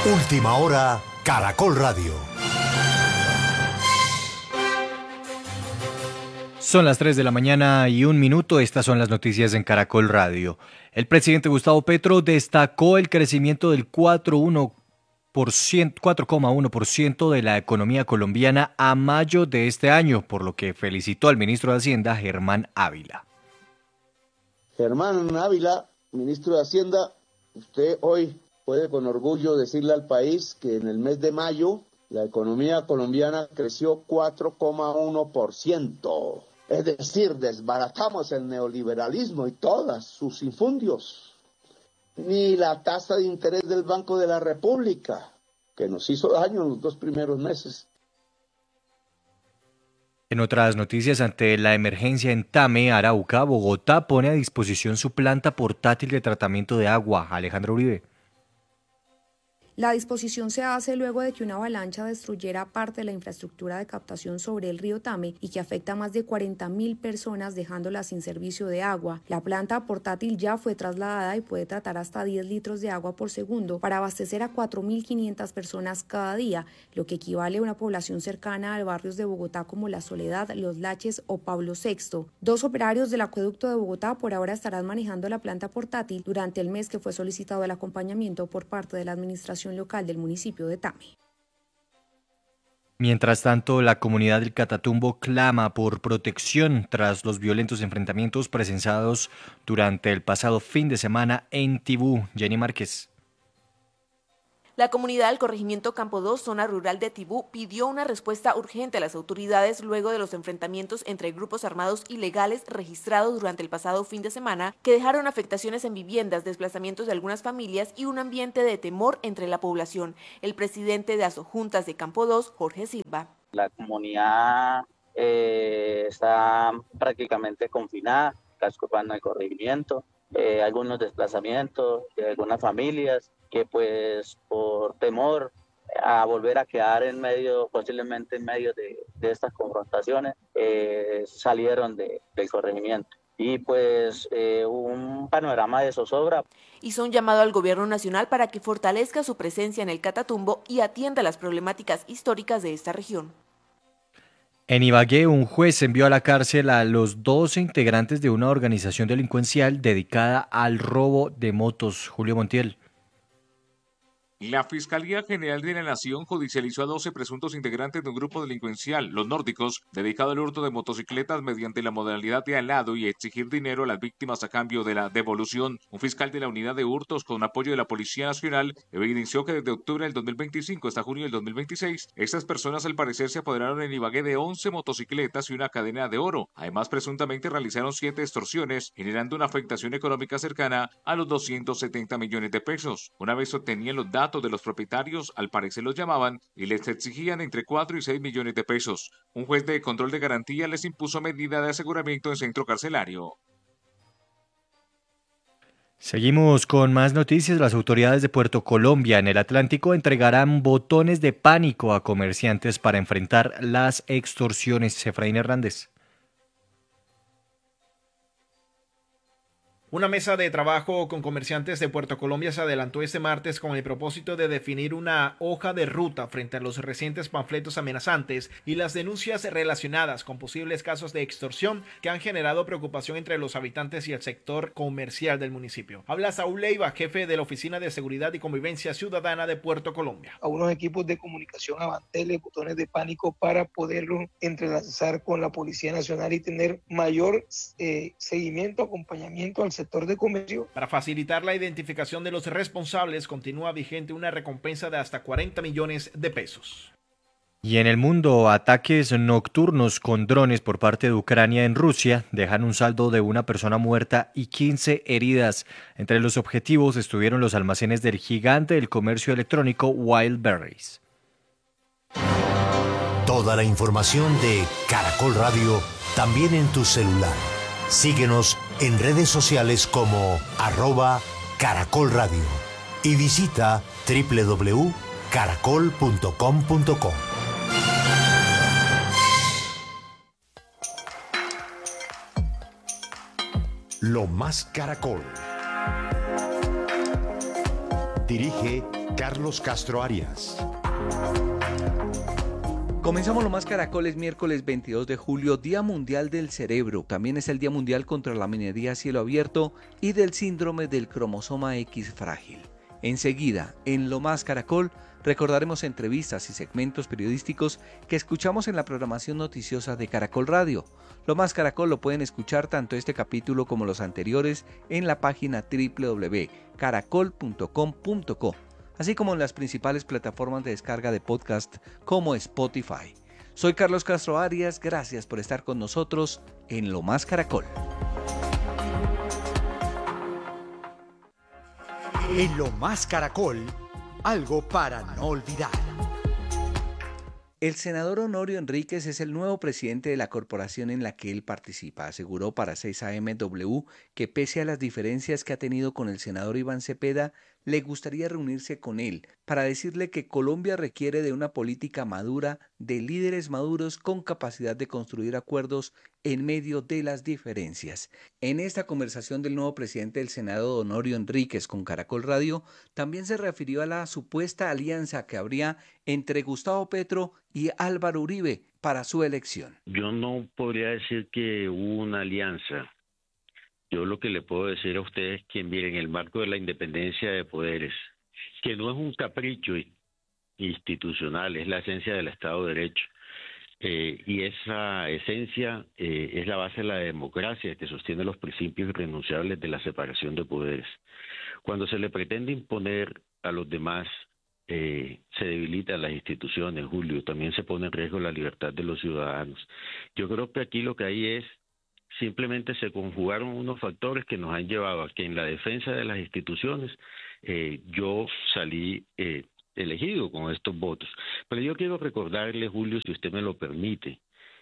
Última hora, Caracol Radio. Son las 3 de la mañana y 1 minuto. Estas son las noticias en Caracol Radio. El presidente Gustavo Petro destacó el crecimiento del 4,1% de la economía colombiana a mayo de este año, por lo que felicitó al ministro de Hacienda, Germán Ávila. Germán Ávila, ministro de Hacienda, usted hoy puede con orgullo decirle al país que en el mes de mayo la economía colombiana creció 4,1%. Es decir, desbaratamos el neoliberalismo y todos sus infundios. Ni la tasa de interés del Banco de la República, que nos hizo daño en los 2 primeros meses. En otras noticias, ante la emergencia en Tame, Arauca, Bogotá pone a disposición su planta portátil de tratamiento de agua. Alejandro Uribe. La disposición se hace luego de que una avalancha destruyera parte de la infraestructura de captación sobre el río Tame y que afecta a más de 40.000 personas dejándolas sin servicio de agua. La planta portátil ya fue trasladada y puede tratar hasta 10 litros de agua por segundo para abastecer a 4.500 personas cada día, lo que equivale a una población cercana a barrios de Bogotá como La Soledad, Los Laches o Pablo VI. 2 operarios del acueducto de Bogotá por ahora estarán manejando la planta portátil durante el mes que fue solicitado el acompañamiento por parte de la administración local del municipio de Tame. Mientras tanto, la comunidad del Catatumbo clama por protección tras los violentos enfrentamientos presenciados durante el pasado fin de semana en Tibú. Jenny Márquez. La comunidad del corregimiento Campo 2, zona rural de Tibú, pidió una respuesta urgente a las autoridades luego de los enfrentamientos entre grupos armados ilegales registrados durante el pasado fin de semana que dejaron afectaciones en viviendas, desplazamientos de algunas familias y un ambiente de temor entre la población. El presidente de Asojuntas de Campo 2, Jorge Silva. La comunidad está prácticamente confinada, casco urbano del corregimiento, algunos desplazamientos de algunas familias que pues por temor a volver a quedar posiblemente en medio de estas confrontaciones, salieron del corregimiento. Y pues un panorama de zozobra. Hizo un llamado al gobierno nacional para que fortalezca su presencia en el Catatumbo y atienda las problemáticas históricas de esta región. En Ibagué, un juez envió a la cárcel a los 12 integrantes de una organización delincuencial dedicada al robo de motos. Julio Montiel. La Fiscalía General de la Nación judicializó a 12 presuntos integrantes de un grupo delincuencial, los nórdicos, dedicado al hurto de motocicletas mediante la modalidad de alado y exigir dinero a las víctimas a cambio de la devolución. Un fiscal de la unidad de hurtos, con apoyo de la Policía Nacional, evidenció que desde octubre del 2025 hasta junio del 2026, estas personas al parecer se apoderaron en Ibagué de 11 motocicletas y una cadena de oro. Además, presuntamente realizaron 7 extorsiones, generando una afectación económica cercana a los 270 millones de pesos. Una vez obtenían los datos de los propietarios, al parecer los llamaban y les exigían entre 4 y 6 millones de pesos. Un juez de control de garantía les impuso medida de aseguramiento en centro carcelario. Seguimos con más noticias. Las autoridades de Puerto Colombia en el Atlántico entregarán botones de pánico a comerciantes para enfrentar las extorsiones. Efraín Hernández. Una mesa de trabajo con comerciantes de Puerto Colombia se adelantó este martes con el propósito de definir una hoja de ruta frente a los recientes panfletos amenazantes y las denuncias relacionadas con posibles casos de extorsión que han generado preocupación entre los habitantes y el sector comercial del municipio. Habla Saúl Leiva, jefe de la Oficina de Seguridad y Convivencia Ciudadana de Puerto Colombia. A unos equipos de comunicación a manteles, botones de pánico para poderlos entrelazar con la Policía Nacional y tener mayor seguimiento, acompañamiento al sector de comercio. Para facilitar la identificación de los responsables, continúa vigente una recompensa de hasta 40 millones de pesos. Y en el mundo, ataques nocturnos con drones por parte de Ucrania en Rusia dejan un saldo de una persona muerta y 15 heridas. Entre los objetivos estuvieron los almacenes del gigante del comercio electrónico Wildberries. Toda la información de Caracol Radio también en tu celular. Síguenos en redes sociales como @Caracol Radio y visita www.caracol.com.co. Lo más Caracol. Dirige Carlos Castro Arias. Comenzamos Lo Más Caracol, es miércoles 22 de julio, Día Mundial del Cerebro. También es el Día Mundial contra la Minería a Cielo Abierto y del síndrome del cromosoma X frágil. Enseguida, en Lo Más Caracol, recordaremos entrevistas y segmentos periodísticos que escuchamos en la programación noticiosa de Caracol Radio. Lo Más Caracol lo pueden escuchar tanto este capítulo como los anteriores en la página www.caracol.com.co, así como en las principales plataformas de descarga de podcast como Spotify. Soy Carlos Castro Arias, gracias por estar con nosotros en Lo Más Caracol. En Lo Más Caracol, algo para no olvidar. El senador Honorio Enríquez es el nuevo presidente de la corporación en la que él participa. Aseguró para 6AMW que pese a las diferencias que ha tenido con el senador Iván Cepeda, le gustaría reunirse con él para decirle que Colombia requiere de una política madura, de líderes maduros con capacidad de construir acuerdos en medio de las diferencias. En esta conversación del nuevo presidente del Senado, Honorio Enríquez, con Caracol Radio, también se refirió a la supuesta alianza que habría entre Gustavo Petro y Álvaro Uribe para su elección. Yo no podría decir que hubo una alianza. Yo lo que le puedo decir a ustedes es que, miren, en el marco de la independencia de poderes, que no es un capricho institucional, es la esencia del Estado de Derecho. Y esa esencia es la base de la democracia que sostiene los principios irrenunciables de la separación de poderes. Cuando se le pretende imponer a los demás, se debilitan las instituciones, Julio, también se pone en riesgo la libertad de los ciudadanos. Yo creo que aquí lo que hay es, simplemente se conjugaron unos factores que nos han llevado a que en la defensa de las instituciones yo salí elegido con estos votos. Pero yo quiero recordarle, Julio, si usted me lo permite,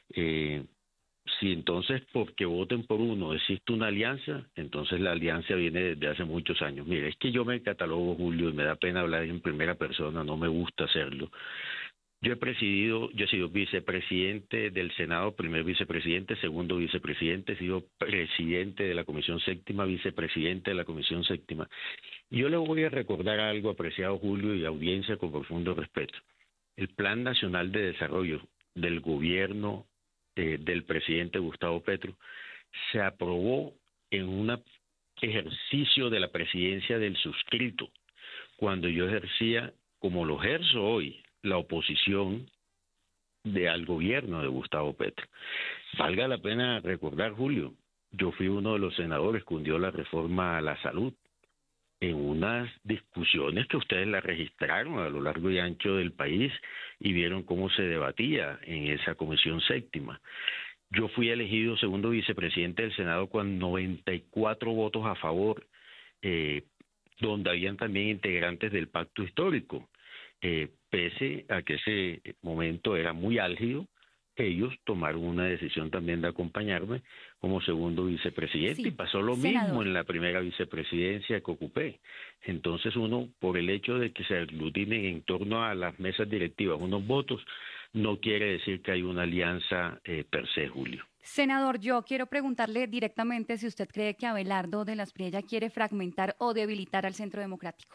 si entonces porque voten por uno existe una alianza, entonces la alianza viene desde hace muchos años. Mire, es que yo me catalogo, Julio, y me da pena hablar en primera persona, no me gusta hacerlo. Yo he sido vicepresidente del Senado, primer vicepresidente, segundo vicepresidente, he sido presidente de la Comisión Séptima, vicepresidente de la Comisión Séptima. Y yo le voy a recordar algo, apreciado Julio y audiencia, con profundo respeto. El Plan Nacional de Desarrollo del gobierno del presidente Gustavo Petro se aprobó en un ejercicio de la presidencia del suscrito, cuando yo ejercía, como lo ejerzo hoy, la oposición al gobierno de Gustavo Petro. Valga la pena recordar, Julio, yo fui uno de los senadores que hundió la reforma a la salud en unas discusiones que ustedes la registraron a lo largo y ancho del país y vieron cómo se debatía en esa Comisión Séptima. Yo fui elegido segundo vicepresidente del Senado con 94 votos a favor, donde habían también integrantes del Pacto Histórico. Pese a que ese momento era muy álgido, ellos tomaron una decisión también de acompañarme como segundo vicepresidente, y pasó lo mismo en la primera vicepresidencia que ocupé. Entonces uno, por el hecho de que se aglutinen en torno a las mesas directivas unos votos, no quiere decir que hay una alianza per se, Julio. Senador, yo quiero preguntarle directamente si usted cree que Abelardo de las Priella quiere fragmentar o debilitar al Centro Democrático.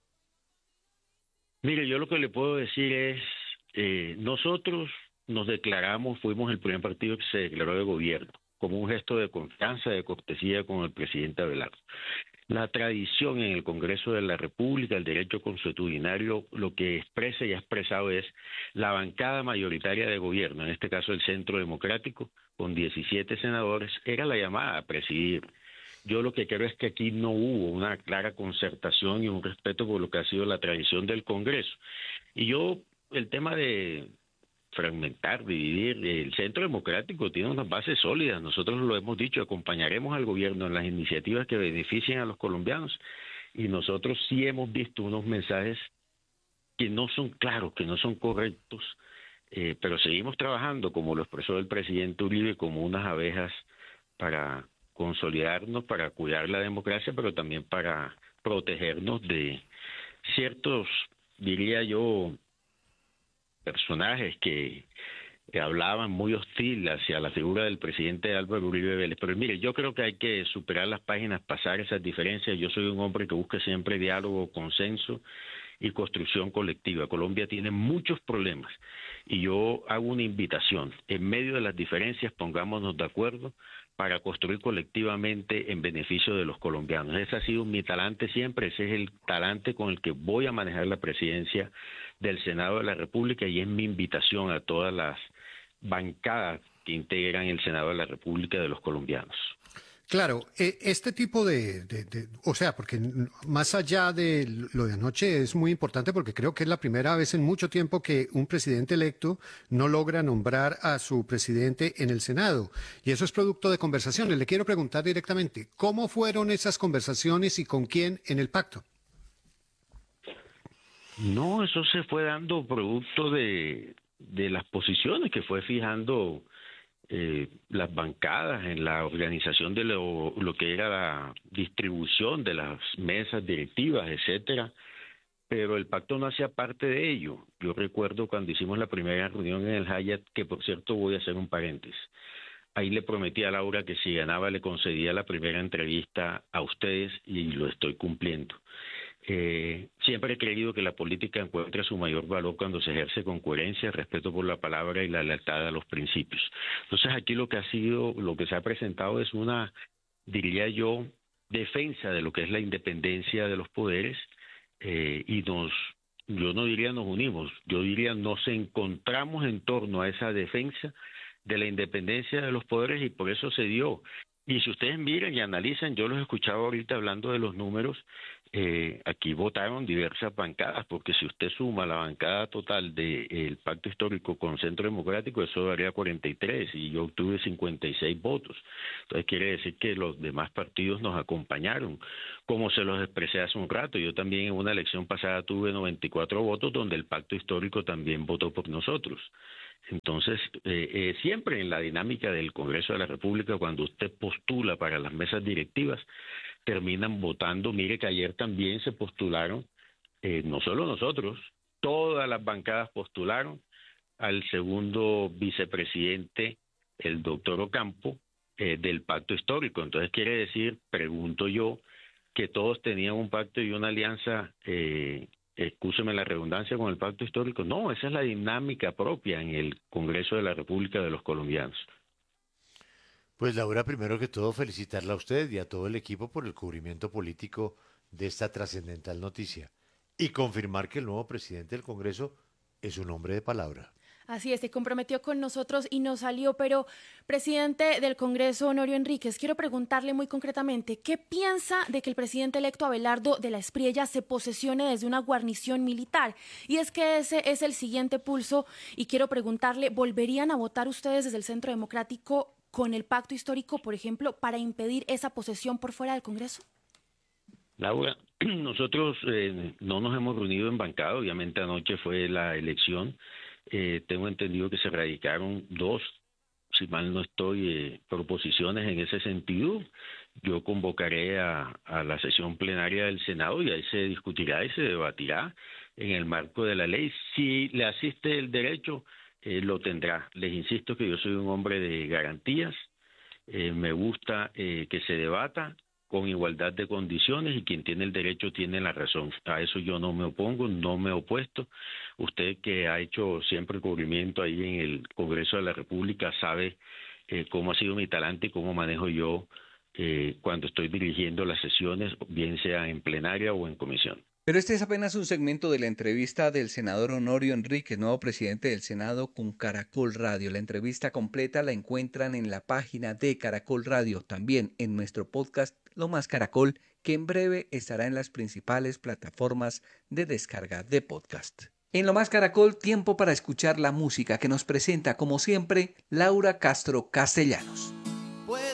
Mire, yo lo que le puedo decir es, nosotros nos declaramos, fuimos el primer partido que se declaró de gobierno, como un gesto de confianza, de cortesía con el presidente Abelardo. La tradición en el Congreso de la República, el derecho consuetudinario, lo que expresa y ha expresado es la bancada mayoritaria de gobierno, en este caso el Centro Democrático, con 17 senadores, era la llamada a presidir. Yo lo que creo es que aquí no hubo una clara concertación y un respeto por lo que ha sido la tradición del Congreso. Y yo, el tema de fragmentar, dividir, el Centro Democrático tiene unas bases sólidas. Nosotros lo hemos dicho, acompañaremos al gobierno en las iniciativas que beneficien a los colombianos. Y nosotros sí hemos visto unos mensajes que no son claros, que no son correctos, pero seguimos trabajando, como lo expresó el presidente Uribe, como unas abejas para consolidarnos, para cuidar la democracia, pero también para protegernos de ciertos, diría yo, personajes que hablaban muy hostil hacia la figura del presidente Álvaro Uribe Vélez. Pero mire, yo creo que hay que superar las páginas, pasar esas diferencias. Yo soy un hombre que busca siempre diálogo, consenso y construcción colectiva. Colombia tiene muchos problemas y yo hago una invitación. En medio de las diferencias, pongámonos de acuerdo para construir colectivamente en beneficio de los colombianos. Ese ha sido mi talante siempre, ese es el talante con el que voy a manejar la presidencia del Senado de la República y es mi invitación a todas las bancadas que integran el Senado de la República de los colombianos. Claro, este tipo o sea, porque más allá de lo de anoche es muy importante porque creo que es la primera vez en mucho tiempo que un presidente electo no logra nombrar a su presidente en el Senado. Y eso es producto de conversaciones. Le quiero preguntar directamente, ¿cómo fueron esas conversaciones y con quién en el pacto? No, eso se fue dando producto de las posiciones que fue fijando las bancadas en la organización de lo que era la distribución de las mesas directivas, etcétera, pero el pacto no hacía parte de ello. Yo recuerdo cuando hicimos la primera reunión en el Hyatt, que por cierto voy a hacer un paréntesis, ahí le prometí a Laura que si ganaba le concedía la primera entrevista a ustedes y lo estoy cumpliendo. Siempre he creído que la política encuentra su mayor valor cuando se ejerce con coherencia, respeto por la palabra y la lealtad a los principios. Entonces aquí lo que se ha presentado es una, diría yo, defensa de lo que es la independencia de los poderes y yo no diría nos unimos, yo diría nos encontramos en torno a esa defensa de la independencia de los poderes y por eso se dio. Y si ustedes miran y analizan, yo los escuchaba ahorita hablando de los números, aquí votaron diversas bancadas, porque si usted suma la bancada total del Pacto Histórico con Centro Democrático, eso daría 43 y yo obtuve 56 votos. Entonces quiere decir que los demás partidos nos acompañaron, como se los expresé hace un rato. Yo también en una elección pasada tuve 94 votos, donde el Pacto Histórico también votó por nosotros. Entonces, siempre en la dinámica del Congreso de la República, cuando usted postula para las mesas directivas, terminan votando. Mire que ayer también se postularon, no solo nosotros, todas las bancadas postularon al segundo vicepresidente, el doctor Ocampo, del Pacto Histórico. Entonces quiere decir, pregunto yo, que todos tenían un pacto y una alianza, excúseme la redundancia, con el Pacto Histórico. No, esa es la dinámica propia en el Congreso de la República de los colombianos. Pues Laura, primero que todo felicitarla a usted y a todo el equipo por el cubrimiento político de esta trascendental noticia y confirmar que el nuevo presidente del Congreso es un hombre de palabra. Así es, se comprometió con nosotros y nos salió, pero presidente del Congreso, Honorio Enríquez, quiero preguntarle muy concretamente, ¿qué piensa de que el presidente electo Abelardo de la Espriella se posesione desde una guarnición militar? Y es que ese es el siguiente pulso y quiero preguntarle, ¿volverían a votar ustedes desde el Centro Democrático con el Pacto Histórico, por ejemplo, para impedir esa posesión por fuera del Congreso? Laura, nosotros no nos hemos reunido en bancada, obviamente anoche fue la elección. Tengo entendido que se radicaron 2, si mal no estoy, proposiciones en ese sentido. Yo convocaré a la sesión plenaria del Senado y ahí se discutirá y se debatirá en el marco de la ley. Si le asiste el derecho, lo tendrá. Les insisto que yo soy un hombre de garantías, me gusta que se debata con igualdad de condiciones y quien tiene el derecho tiene la razón. A eso yo no me opongo, no me he opuesto. Usted que ha hecho siempre cubrimiento ahí en el Congreso de la República sabe cómo ha sido mi talante y cómo manejo yo cuando estoy dirigiendo las sesiones, bien sea en plenaria o en comisión. Pero este es apenas un segmento de la entrevista del senador Honorio Enríquez, nuevo presidente del Senado, con Caracol Radio. La entrevista completa la encuentran en la página de Caracol Radio, también en nuestro podcast Lo Más Caracol, que en breve estará en las principales plataformas de descarga de podcast. En Lo Más Caracol, tiempo para escuchar la música que nos presenta, como siempre, Laura Castro Castellanos.